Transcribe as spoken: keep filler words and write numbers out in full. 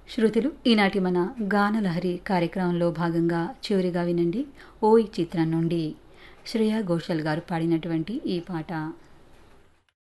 శ్రోతలు ఈనాటి మన గానలహరి కార్యక్రమంలో భాగంగా చివరిగా వినండి ఓయ్ చిత్రం నుండి శ్రేయా ఘోషల్ గారు పాడినటువంటి ఈ పాట.